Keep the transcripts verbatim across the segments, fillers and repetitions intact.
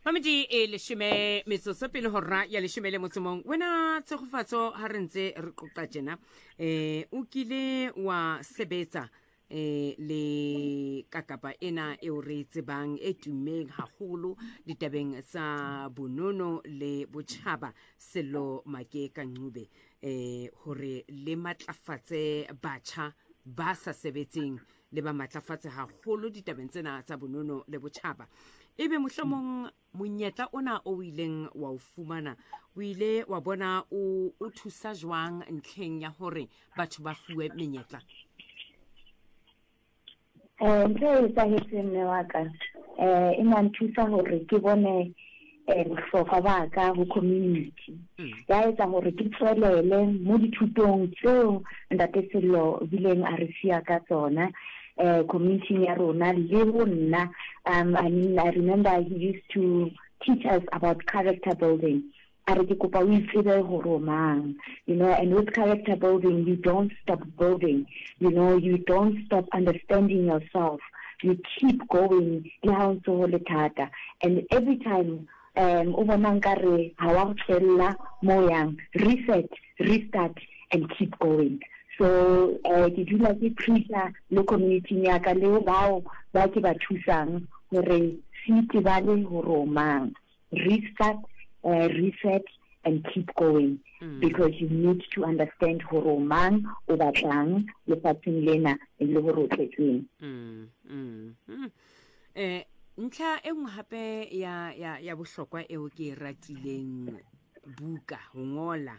Mamedi e leshome metsotso pele hora ya leshome le motsomong wena tshegofatso ha re ntse re qoqa tjena eh o kile wa sebetsa eh le kakapa ena e o re tsebang e tumeng haholo ditabeng sa bonono le botjhaba Sello Makeka Ncube eh hore le matlafatse batjha ba sa sebetseng le ba matlafatse haholo ditabeng tsena tsa bonono le botjhaba. Ebe mohlomong monyetla ona o ileng wa o fumana o ile wa bona o o thusa jwang ntlheng ya hore batho ba fuwe menyetla. Eh ntse tsa hetseng wa ka eh ina nthusa hore ke bone eh bohlokwa ba ka ho community ya etsa hore ke tswelele mo dithutong tseo ntate Sello bileng a re sia ka tsona. Uh, community ya rona le rona. um I mean I remember he used to teach us about character building. Are ke kopa o itsebe hore mang, you know, and with character building you don't stop building, you know, you don't stop understanding yourself, you keep going le ha ntse ho le thata, and every time um o bona nkare ha wa tsella moyang, reset, restart and keep going. So uh, ke dula ke preacher le community ya ka le bao ba ke ba thusang hore siti ba le hore mang, restart, uh, reset and keep going. Mm. Because you need to understand hore mang o batlang le fatseng lena le hore o tletseng. Mm mm eh ntlha e nngwe hape ya ya ya bohlokwa eo ke ratileng buka ho ngola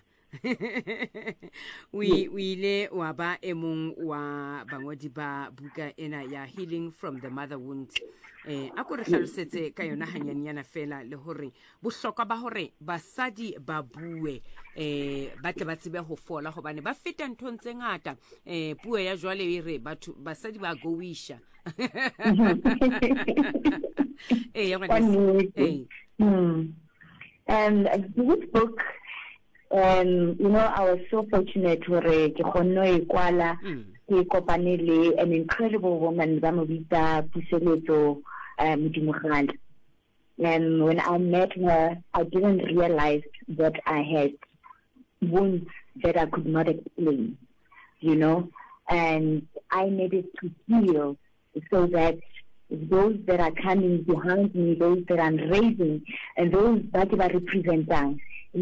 we we ile wa ba emong wa bangodi ba buka ena ya Healing from the Mother Wound. eh a ko re hlalosetse ka yona hanyanyana fela le hore bohlokwa ba hore basadi ba bue eh ba tle ba tsebe ho fola hobane ba feta nthong tse ngata. eh puo ya jwale e re batho basadi ba goisha eh ya ngwana eh and this book, Um, you know, I was so fortunate to kwala mm. an incredible woman, Bamobita Puseleto Mudimukhan. And when I met her, I didn't realize that I had wounds that I could not explain, you know, and I needed to heal so that those that are coming behind me, those that I'm raising, and those that are representing,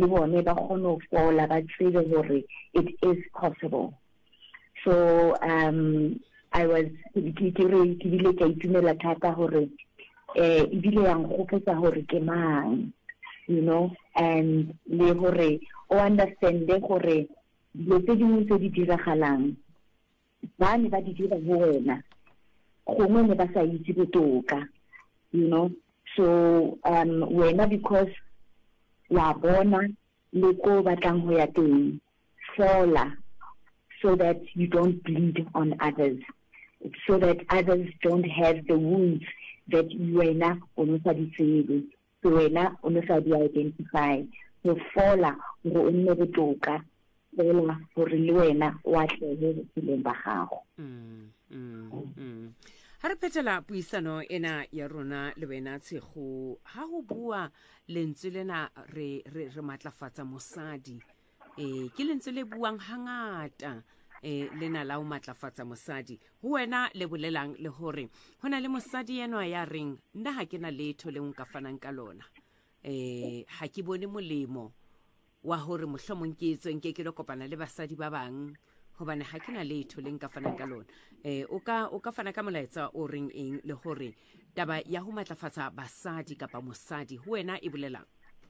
it is possible. So um, I was you know, and le hore o understand le hore le tse dingwe tse di diragalang ba ne ba di dira ho wena gongwe ne ba sa itse botoka, you know. So um wena because wa bona le ko batlang ho ya teng fola so that you don't bleed on others, so that others don't have the wounds that wena o no sa di tsebe, so wena o no sa di identify. So fola go o nne botoka fola gore le wena wa tlele tseleng ba gago. mm mm mm ha re phetela puisano ena ya rona le wena Tshego, ha ho bua lentswe lena re re re matlafatsa mosadi, eh ke lentswe le buang hangata eh lena la o matlafatsa mosadi ho wena le bolelang le hore hona le mosadi eno ya reng nna ha ke na letho le nka fanang ka lona, eh ha ke bone molemo wa hore mohlomong ke etseng ke ke le kopana le basadi ba bang hobane ha ke na letho le nka fanang ka lona. eh o ka o ka fana ka molaetsa o reng eng le hore taba ya ho matlafatsa basadi kapa mosadi ho wena e bolelang?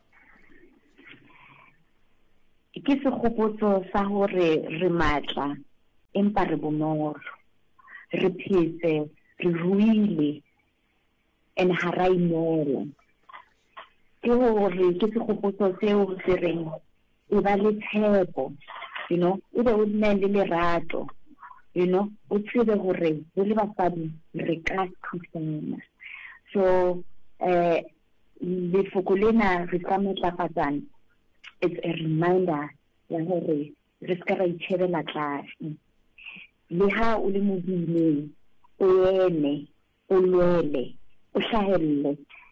Ke se khopotso sa hore re matla empa re bonolo, re phetse, re ruile en harai moro. Ke hore ke se khopotso seo se reng e ba le tshepo, you know, e be o nne le lerato, you know, o tsebe hore re le basadi re ka thusana. So eh le fokolena re ka matlafatsana, it's a reminder ya hore re ska ra itshebela tlase le ha o le mobile o ene o lwele o hlahelle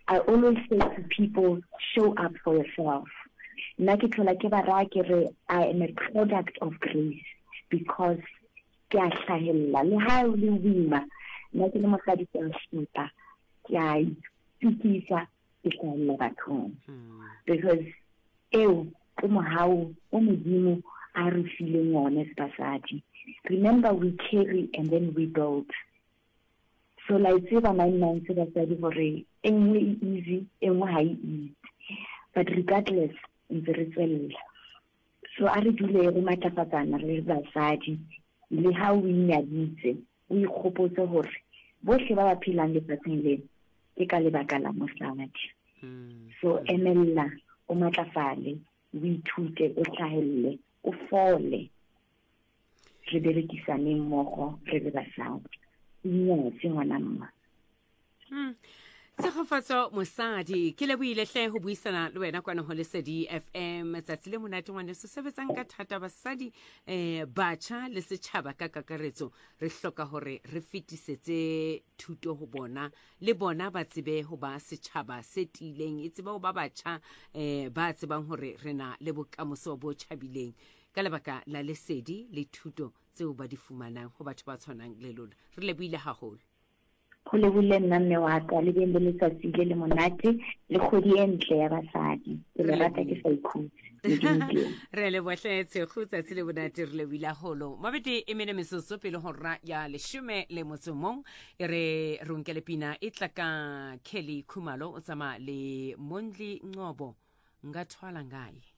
I always say to people, show up for yourself. I am a product of grace because ke a hlahella le ha o le wima nna ke le mosadi ke a shuta ke a itukisa ke hlahella bathong because eo ke mohau o modimo a re fileng one as basadi. Remember, we carry and then we build. So like tseba nine months basadi gore engwe easy engwe ha easy, but regardless ntse re tswella. So a re dule re matlafatsana re basadi le ha o inyaditse o ikgopotse gore bohle ba ba phelang lefatsheng le ke ka lebaka la mosadi. So emella o matlafale o ithute o hlahelle o fole re berekisane mmogo re be basadi inyatse ngwana mma. Tsegofatso mosadi ke le buile hle ho buisana le wena kwana ho Lesedi F M tsatsi le monate ngwane se sebetsang ka thata basadi eh batjha le setjhaba ka kakaretso re hloka hore re fetisetse thuto ho bona le bona ba tsebe ho ba setjhaba se tileng e tsebe ho ba batjha eh ba tsebang hore rena le bokamoso bo tjhabileng ka lebaka la lesedi le thuto tseo ba di fumanang ho batho ba tshwanang le lona re le buile haholo go le bule nna mme wa ka le beng le letsatsi le le monate le kgodi e ntle ya basadi ke le rata ke sa ikhutse re le bohletse go tsatsi le monate re le buile holo mabedi e mene mesoso pele ho ra ya leshome le motsomong e re ronkele pina e tla ka Kelly Khumalo o tsama le Mondli Ngcobo ngathwala ngaye.